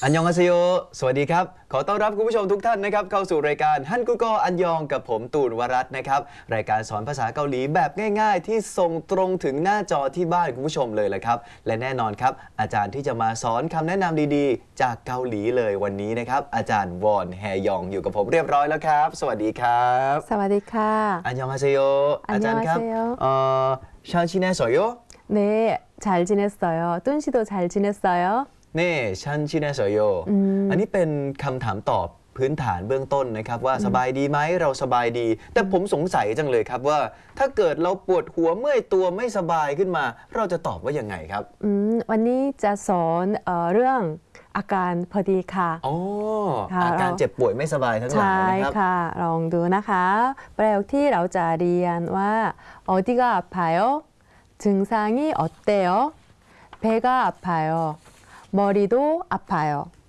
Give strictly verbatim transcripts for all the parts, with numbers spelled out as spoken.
อันยองอาเซโยสวัสดีครับขอต้อนรับคุณผู้ชมทุกท่านนะครับเข้าสู่รายการฮันกุโกอันยองกับผมตูนวรัตน์นะครับรายการสอนภาษาเกาหลีแบบง่ายๆที่ส่งตรงถึงหน้าจอที่บ้านคุณผู้ชมเลยแหละครับและแน่นอนครับอาจารย์ที่จะมาสอนคำแนะนำดีๆจากเกาหลีเลยวันนี้นะครับอาจารย์วอนแฮยองอยู่กับผมเรียบร้อยแล้วครับสวัสดีครับสวัสดีค่ะอันยองอาเซโยอาจารย์ครับเอ่อชาชิเนโซโย 네 잘 지냈어요. 뚠 씨도 잘 지냈어요? เน่ชันชิเนโซโยอันนี้เป็นคำถามตอบพื้นฐานเบื้องต้นนะครับว่าสบายดีไหมเราสบายดีแต่ผมสงสัยจังเลยครับว่าถ้าเกิดเราปวดหัวเมื่อยตัวไม่สบายขึ้นมาเราจะตอบว่ายังไงครับอืมวันนี้จะสอนเอ่อเรื่องอาการพอดีค่ะอ๋ออาการเจ็บป่วยไม่สบายทั้งหลายนะครับใช่ค่ะลองดูนะคะประโยคที่เราจะเรียนว่า어디가 아파요? 증상이 어때요? 배가 아파요. 머리도 아파요.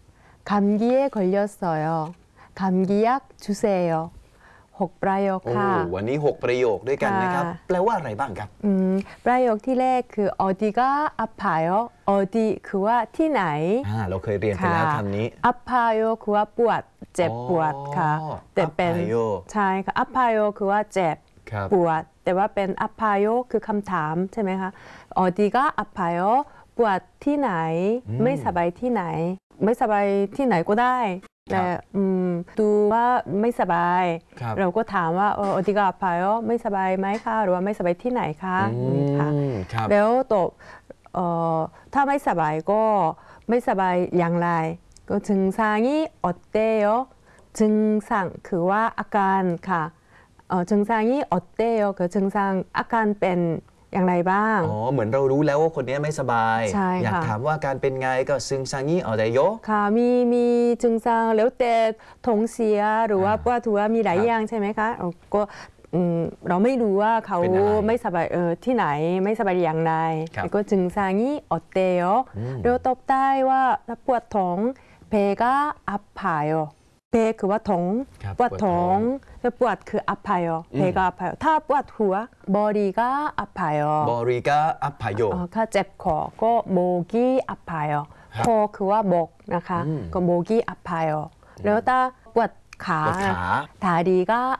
감기에 걸렸어요. 감기약 주세요. หกประโยคค่ะวันนี้หกประโยคด้วยกันนะครับแปลว่าอะไรบ้างครับประโยคที่แรกคือ 어디가 아파요? 어디 คือว่าที่ไหนเราเคยเรียนไปแล้วคำนี้ 아파요 คือว่าปวดเจ็บปวดค่ะแต่เป็นใช่ค่ะ 아파요 คือว่าเจ็บปวดแต่ว่าเป็น 아파요 คือคำถามใช่ไหมคะ어디가 아파요 ปวดที่ไหนไม่สบายที่ไหนไม่สบายที่ไหนก็ได้แต่ดูว่าไม่สบายเราก็ถามว่า어디가 아파요ไม่สบายไหมคะหรือว่าไม่สบายที่ไหนคะนี่ค่ะแล้วตอบถ้าไม่สบายก็ไม่สบายอย่างไรก็증상이 어때요 증상คือว่าอาการค่ะ증상이 어때요คือ증상อาการเป็นอย่างไรบ้างอ๋อเหมือนเรารู้แล้วว่าคนนี้ไม่สบายอยากถามว่าการเป็นไงก็ซึงซางี้ออเดโยค่ะมีมีจึงซางแล้วแต่ท้องเสียหรือว่าปวดหัวมีหลายอย่างใช่ไหมคะก็เราไม่รู้ว่าเขาไม่สบายเออที่ไหนไม่สบายอย่างไรก็จึงซางี้ออเดโยเราตอบได้ว่าถ้าปวดท้อง배가 아파요 배คือว่าท้องปวดท้องแล้วปวดคือ 아파요 배가 아파요 ถ้าปวดหัว머리가 아파요 머리가 아파요 ถ้าเจ็บคอก็목이 아파요คอคือว่าบกนะคะก็목이 아파요แล้วถ้าปวดขา다리가